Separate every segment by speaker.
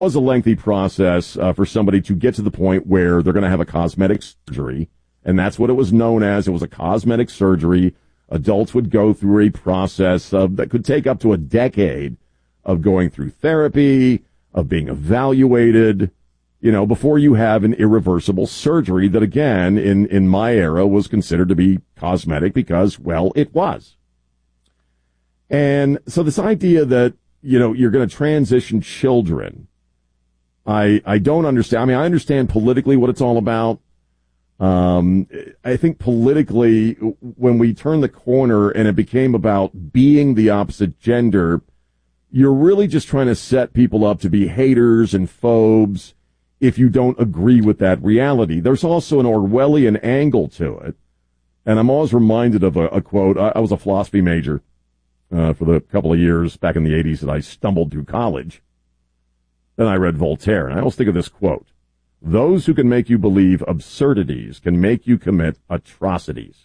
Speaker 1: was a lengthy process for somebody to get to the point where they're going to have a cosmetic surgery, and that's what it was known as. It was a cosmetic surgery. Adults would go through a process that could take up to a decade of going through therapy, of being evaluated, before you have an irreversible surgery that, again, in my era was considered to be cosmetic because, well, it was. And so this idea that, you're going to transition children, I don't understand. I mean, I understand politically what it's all about. I think politically, when we turned the corner and it became about being the opposite gender, you're really just trying to set people up to be haters and phobes if you don't agree with that reality. There's also an Orwellian angle to it. And I'm always reminded of a quote. I was a philosophy major for the couple of years back in the 80s that I stumbled through college. Then I read Voltaire, and I always think of this quote. Those who can make you believe absurdities can make you commit atrocities.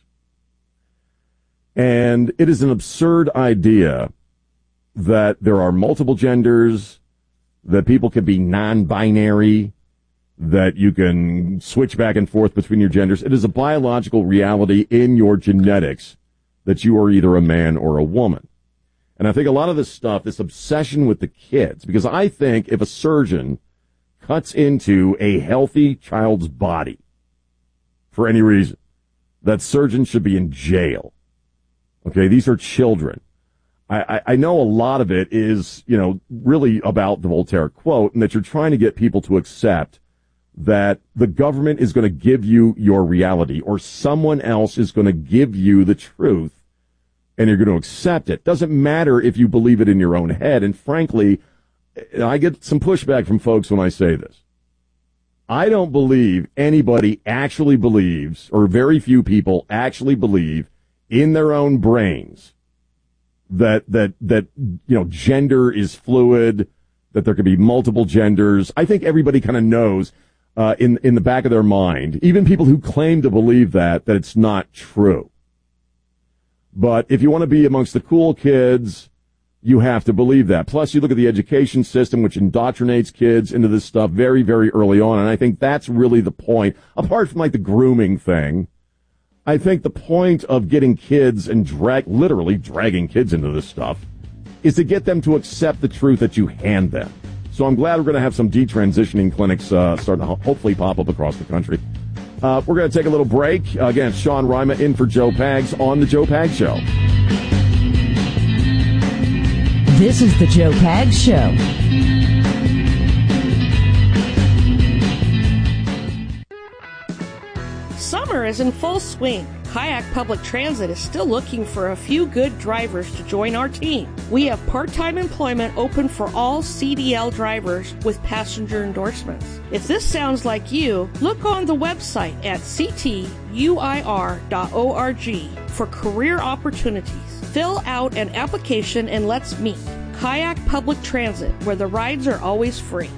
Speaker 1: And it is an absurd idea that there are multiple genders, that people can be non-binary, that you can switch back and forth between your genders. It is a biological reality in your genetics that you are either a man or a woman. And I think a lot of this stuff, this obsession with the kids, because I think if a surgeon cuts into a healthy child's body for any reason, that surgeon should be in jail. Okay, these are children. I know a lot of it is, really about the Voltaire quote, and that you're trying to get people to accept that the government is going to give you your reality, or someone else is going to give you the truth, and you're going to accept it. Doesn't matter if you believe it in your own head. And frankly, I get some pushback from folks when I say this. I don't believe anybody actually believes, or very few people actually believe in their own brains that gender is fluid, that there could be multiple genders. I think everybody kind of knows in the back of their mind, even people who claim to believe that it's not true. But if you want to be amongst the cool kids, you have to believe that. Plus, you look at the education system, which indoctrinates kids into this stuff very, very early on, and I think that's really the point. Apart from, the grooming thing, I think the point of getting kids and literally dragging kids into this stuff is to get them to accept the truth that you hand them. So I'm glad we're going to have some detransitioning clinics starting to hopefully pop up across the country. We're going to take a little break. Again, Sean Rima in for Joe Pags on The Joe Pags Show.
Speaker 2: This is The Joe Pags Show.
Speaker 3: Summer is in full swing. Kayak Public Transit is still looking for a few good drivers to join our team. We have part-time employment open for all CDL drivers with passenger endorsements. If this sounds like you, look on the website at ctuir.org for career opportunities. Fill out an application and let's meet. Kayak Public Transit, where the rides are always free.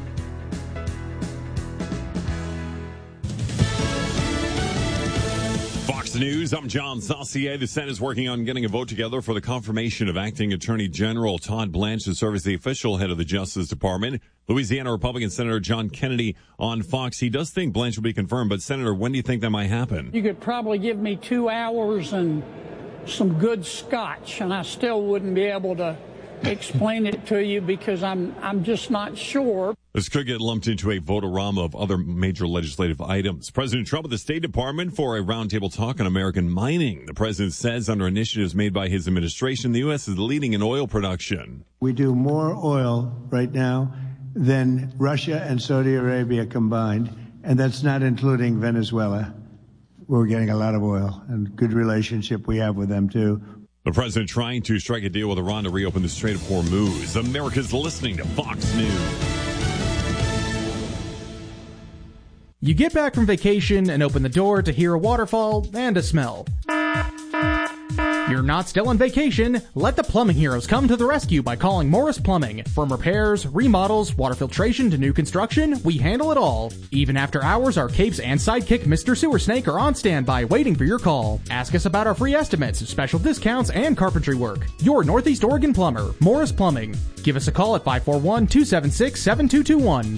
Speaker 4: Fox News, I'm John Saucier. The Senate is working on getting a vote together for the confirmation of Acting Attorney General Todd Blanche to serve as the official head of the Justice Department. Louisiana Republican Senator John Kennedy on Fox. He does think Blanche will be confirmed, but Senator, when do you think that might happen?
Speaker 5: You could probably give me 2 hours and some good scotch, and I still wouldn't be able to explain it to you because I'm just not sure.
Speaker 4: This could get lumped into a vote-a-rama of other major legislative items. President Trump at the State Department for a roundtable talk on American mining. The president says under initiatives made by his administration, the U.S. is leading in oil production.
Speaker 6: We do more oil right now than Russia and Saudi Arabia combined, and that's not including Venezuela. We're getting a lot of oil, and good relationship we have with them, too.
Speaker 4: The president trying to strike a deal with Iran to reopen the Strait of Hormuz. America's listening to Fox News.
Speaker 7: You get back from vacation and open the door to hear a waterfall and a smell. You're not still on vacation. Let the plumbing heroes come to the rescue by calling Morris Plumbing. From repairs, remodels, water filtration to new construction, we handle it all. Even after hours, our capes and sidekick Mr. Sewer Snake are on standby waiting for your call. Ask us about our free estimates, special discounts, and carpentry work. Your Northeast Oregon plumber, Morris Plumbing. Give us a call at 541-276-7221.